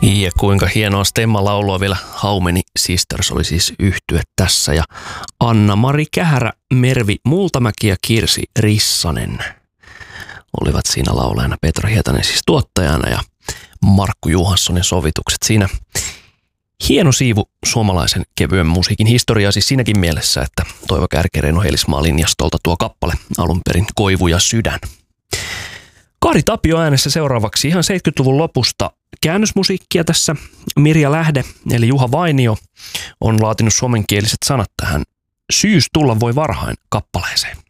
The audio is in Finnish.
Ja kuinka hienoa Stemma-laulua vielä How Many Sisters oli siis yhtye tässä. Ja Anna-Mari Kähärä, Mervi Multamäki ja Kirsi Rissanen olivat siinä laulajana. Petra Hietanen siis tuottajana ja Markku Johanssonin sovitukset. Siinä hieno siivu suomalaisen kevyen musiikin historiaa siis siinäkin mielessä, että Toivo Kärki-Reino Heilismaa linjastolta tuo kappale alun perin Koivu ja sydän. Kari Tapio äänessä seuraavaksi ihan 70-luvun lopusta käännösmusiikkia tässä. Mirja Lähde eli Juha Vainio on laatinut suomenkieliset sanat tähän Syys tulla voi varhain kappaleeseen.